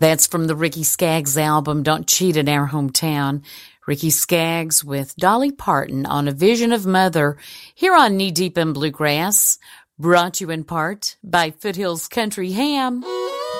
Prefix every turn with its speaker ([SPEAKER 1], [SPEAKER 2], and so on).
[SPEAKER 1] That's from the Ricky Skaggs album, Don't Cheat in Our Hometown. Ricky Skaggs with Dolly Parton on A Vision of Mother here on Knee Deep in Bluegrass, brought to you in part by Foothills Country Ham.